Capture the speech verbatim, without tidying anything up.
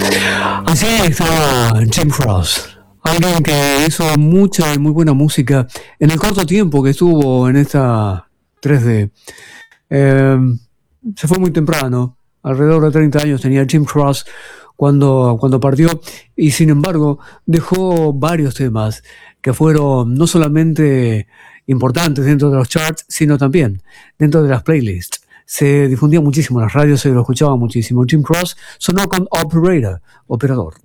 Así estaba Jim Cross, alguien que hizo mucha y muy buena música en el corto tiempo que estuvo en esta tres D. Eh, Se fue muy temprano, alrededor de treinta años tenía Jim Cross cuando, cuando partió, y sin embargo dejó varios temas que fueron no solamente importantes dentro de los charts, sino también dentro de las playlists. Se difundía muchísimo en las radios, se lo escuchaba muchísimo. Jim Cross sonó con Operator, Operador.